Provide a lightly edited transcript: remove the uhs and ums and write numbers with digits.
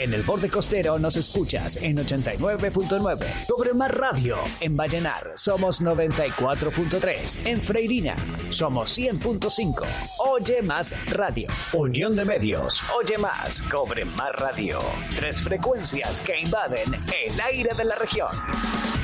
En el borde costero nos escuchas en 89.9. Cobre Más Radio. En Vallenar somos 94.3. En Freirina somos 100.5. Oye Más Radio. Unión de Medios. Oye Más. Cobre Más Radio. 3 frecuencias que invaden el aire de la región.